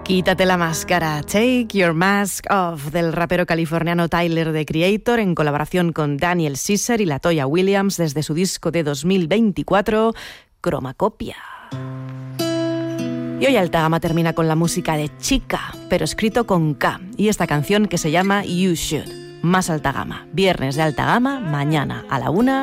Quítate la máscara, Take Your Mask Off, del rapero californiano Tyler, The Creator, en colaboración con Daniel Caesar y LaToya Williams desde su disco de 2024, Cromacopia. Y hoy Alta Gama termina con la música de Chica, pero escrito con K, y esta canción que se llama You Should. Más Alta Gama, viernes de Alta Gama, mañana a la 1.